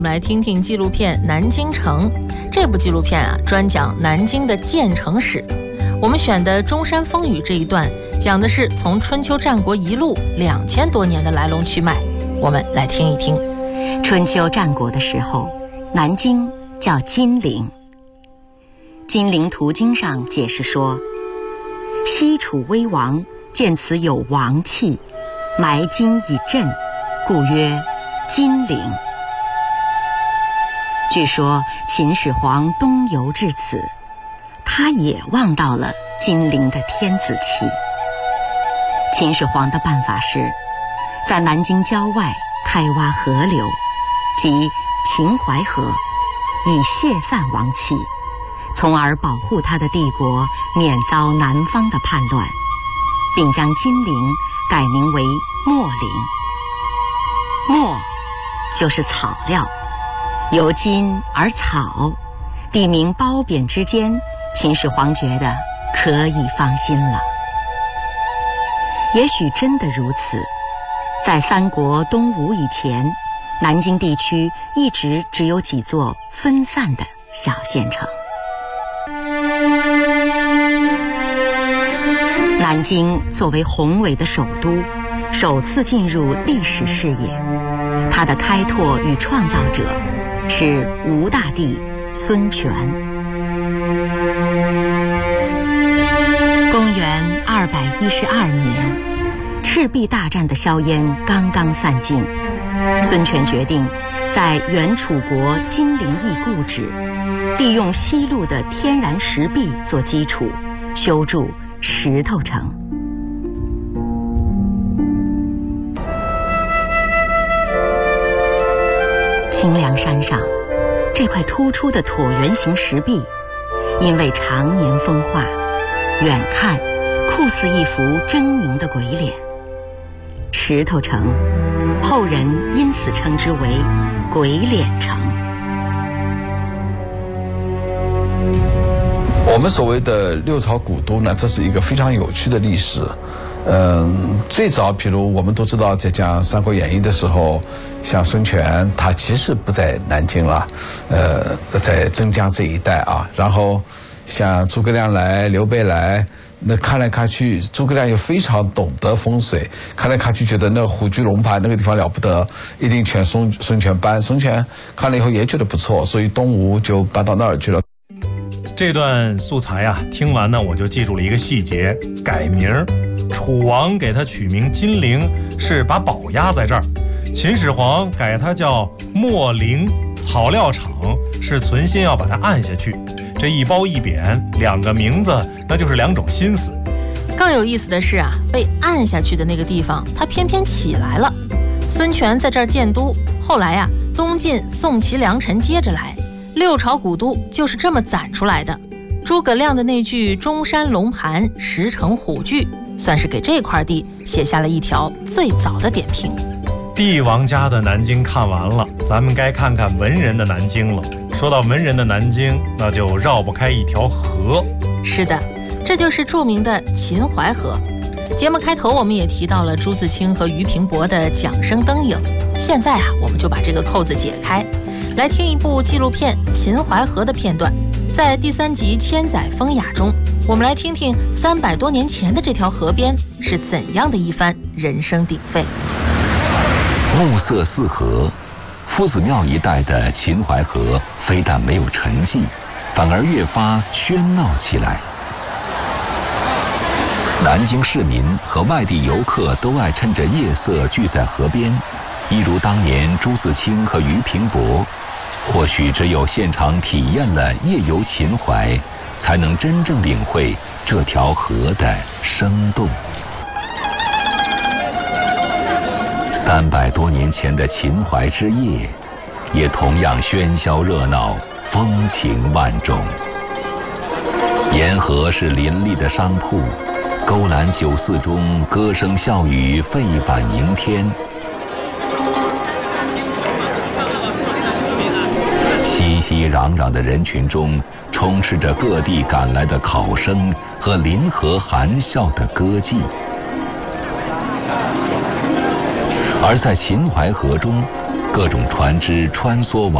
我们来听听纪录片《南京城》。这部纪录片啊，专讲南京的建城史。我们选的中山风雨这一段，讲的是从春秋战国一路2000多年的来龙去脉。我们来听一听。 春秋战国的时候，南京叫金陵。《金陵图经》上解释说，西楚威王见此有王气，埋金以镇，故曰金陵。据说秦始皇东游至此，他也望到了金陵的天子气。秦始皇的办法是，在南京郊外开挖河流，即秦淮河，以泄散王气，从而保护他的帝国免遭南方的叛乱，并将金陵改名为墨陵。墨就是草料，由金而草，地名褒贬之间，秦始皇觉得可以放心了。也许真的如此，在三国东吴以前，南京地区一直只有几座分散的小县城。南京作为宏伟的首都，首次进入历史视野。它的开拓与创造者是吴大帝孙权。公元212年，赤壁大战的硝烟刚刚散尽，孙权决定在原楚国金陵邑故址，利用西路的天然石壁做基础，修筑石头城。清凉山上，这块突出的椭圆形石壁，因为常年风化，远看酷似一幅狰狞的鬼脸。石头城，后人因此称之为鬼脸城。 我们所谓的六朝古都呢，这是一个非常有趣的历史。最早，比如我们都知道，在讲《三国演义》的时候，像孙权，他其实不在南京了，在镇江这一带啊。然后像诸葛亮来、刘备来，那看来看去，诸葛亮又非常懂得风水，看来看去觉得那虎踞龙盘那个地方了不得，一定劝孙权搬。孙权看了以后也觉得不错，所以东吴就搬到那儿去了。 这段素材啊，听完呢我就记住了一个细节，改名。楚王给他取名金陵，是把宝压在这儿；秦始皇改它叫墨陵草料场，是存心要把它按下去。这一褒一贬，两个名字，那就是两种心思。 更有意思的是啊，被按下去的那个地方，它偏偏起来了。孙权在这儿建都，后来啊，东晋、宋、齐、梁、陈接着来，六朝古都就是这么攒出来的。诸葛亮的那句中山龙盘，石城虎踞，算是给这块地写下了一条最早的点评。 帝王家的南京看完了，咱们该看看文人的南京了。说到文人的南京，那就绕不开一条河。 是的，这就是著名的秦淮河。节目开头我们也提到了朱自清和俞平伯的桨声灯影，现在啊，我们就把这个扣子解开，来听一部纪录片《秦淮河》的片段。在第3集《千载风雅》中，我们来听听300多年前的这条河边是怎样的一番人声鼎沸。 暮色四合，夫子庙一带的秦淮河非但没有沉寂，反而越发喧闹起来。南京市民和外地游客都爱趁着夜色聚在河边，一如当年朱自清和俞平伯。或许只有现场体验了夜游秦淮，才能真正领会这条河的生动。300多年前的秦淮之夜，也同样喧嚣热闹，风情万种。沿河是林立的商铺，勾栏酒肆中歌声笑语沸反盈天。熙熙攘攘的人群中，充斥着各地赶来的考生和临河含笑的歌妓。而在秦淮河中， 各种船只穿梭往